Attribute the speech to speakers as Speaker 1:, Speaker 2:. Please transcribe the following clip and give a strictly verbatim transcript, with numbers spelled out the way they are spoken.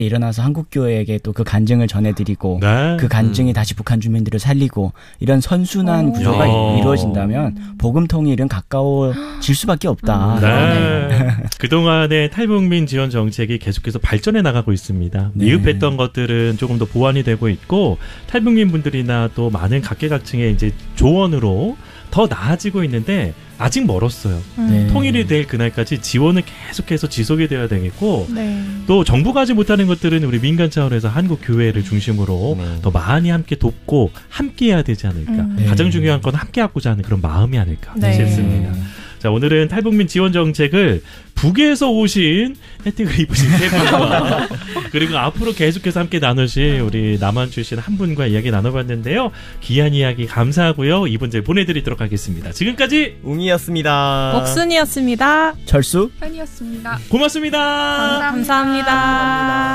Speaker 1: 일어나서 한국교회에게 또 그 간증을 전해드리고
Speaker 2: 네.
Speaker 1: 그 간증이 음. 다시 북한 주민들을 살리고 이런 선순환 오. 구조가 야. 이루어진다면 복음 통일은 가까워질 수밖에 없다.
Speaker 2: 네. 그동안의 탈북민 지원 정책이 계속해서 발전해 나가고 있습니다.
Speaker 1: 네.
Speaker 2: 미흡했던 것들은 조금 더 보완이 되고 있고 탈북민 분들이나 또 많은 각계각층의 이제 조언으로 더 나아지고 있는데 아직 멀었어요.
Speaker 3: 네.
Speaker 2: 통일이 될 그날까지 지원은 계속해서 지속이 되어야 되겠고
Speaker 3: 네.
Speaker 2: 또 정부가 하지 못하는 것들은 우리 민간 차원에서 한국 교회를 중심으로 네. 더 많이 함께 돕고 함께 해야 되지 않을까.
Speaker 3: 음.
Speaker 1: 네.
Speaker 2: 가장 중요한 건 함께 하고자 하는 그런 마음이 아닐까
Speaker 3: 네.
Speaker 2: 싶습니다. 자, 오늘은 탈북민 지원 정책을 북에서 오신 혜택을 입으신 세 분과 그리고 앞으로 계속해서 함께 나누실 우리 남한 출신 한 분과 이야기 나눠봤는데요. 귀한 이야기 감사하고요. 이번 주에 보내드리도록 하겠습니다. 지금까지
Speaker 4: 웅이었습니다.
Speaker 3: 옥순이었습니다.
Speaker 1: 철수
Speaker 5: 현이었습니다.
Speaker 2: 고맙습니다.
Speaker 3: 감사합니다. 감사합니다.